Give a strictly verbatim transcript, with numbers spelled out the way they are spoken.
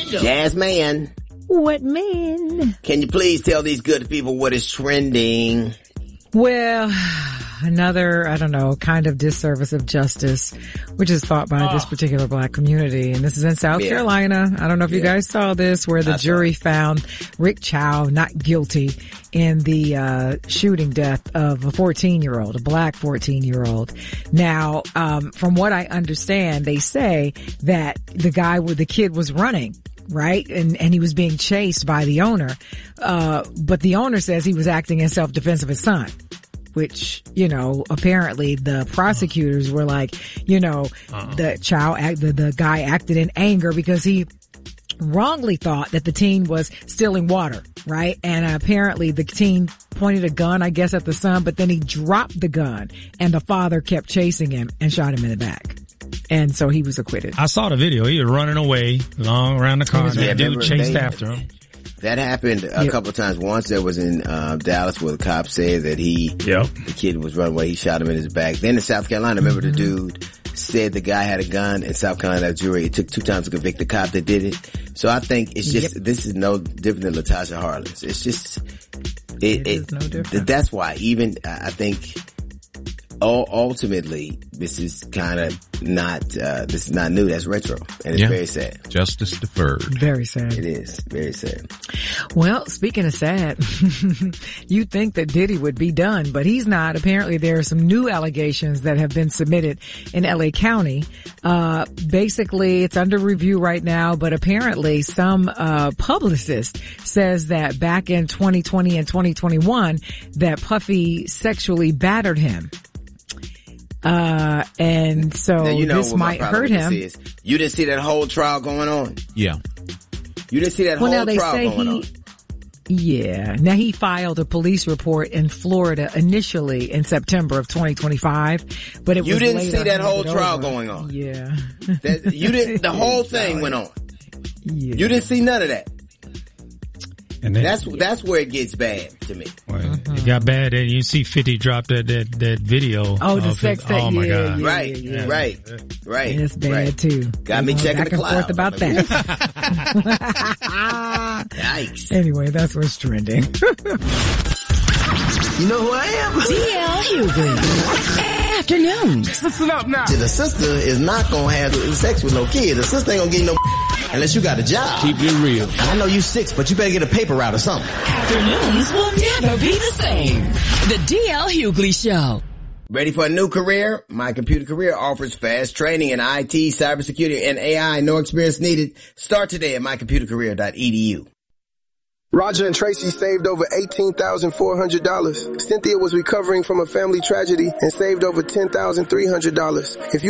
go. Jasmine. What man? Can you please tell these good people what is trending? Well, another, I don't know, kind of disservice of justice, which is thought by oh. this particular black community. And this is in South yeah. Carolina. I don't know if yeah. you guys saw this, where the I jury found Rick Chow not guilty in the uh shooting death of a fourteen-year-old, a black fourteen-year-old. Now, um from what I understand, they say that the guy with the kid was running, right? And, and he was being chased by the owner. Uh, but the owner says he was acting in self-defense of his son, which, you know, apparently the prosecutors were like, you know, uh-uh. the child, act, the, the guy acted in anger because he wrongly thought that the teen was stealing water, right? And apparently the teen pointed a gun, I guess, at the son, but then he dropped the gun and the father kept chasing him and shot him in the back. And so he was acquitted. I saw the video. He was running away long around the car. And that dude chased they, after him. That happened a yep. couple of times. Once there was in uh, Dallas where the cop said that he, yep. the kid was running away. He shot him in his back. Then in South Carolina, remember mm-hmm. the dude said the guy had a gun. In South Carolina jury, it took two times to convict the cop that did it. So I think it's just, yep. this is no different than LaTasha Harlins. It's just, it, it, it is no different. That's why even, I think, ultimately, this is kind of not, uh, this is not new. That's retro. And it's yeah. very sad. Justice deferred. Very sad. It is. Very sad. Well, speaking of sad, you'd think that Diddy would be done, but he's not. Apparently there are some new allegations that have been submitted in L A County. Uh, basically it's under review right now, but apparently some, uh, publicist says that back in twenty twenty and twenty twenty-one that Puffy sexually battered him. Uh, and so now, you know, this might hurt him. Is, you didn't see that whole trial going on? Yeah. You didn't see that well, whole now trial they say going he, on? Yeah. Now he filed a police report in Florida initially in September of twenty twenty-five, but it you was didn't later see that whole over. trial going on? Yeah. That, you didn't, the whole thing went on. Yeah. You didn't see none of that. And then, that's that's where it gets bad to me. Well, uh-huh. It got bad, and you see fifty drop that that that video. Oh, the sex tape. Oh my yeah, god! Yeah, right, yeah, yeah. right, right. It's bad right. too. Got me checking back the cloud. Forth about that. Yikes! Anyway, that's what's trending. You know who I am? D L Hughley. Afternoons. Listen up now. The sister is not gonna have sex with no kid. The sister ain't gonna get no unless you got a job. Keep it real. I know you six, but you better get a paper route or something. Afternoons will never be the same. The D L Hughley Show. Ready for a new career? My Computer Career offers fast training in I T, cybersecurity, and A I. No experience needed. Start today at my computer career dot e d u. Roger and Tracy saved over eighteen thousand four hundred dollars. Cynthia was recovering from a family tragedy and saved over ten thousand three hundred dollars. If you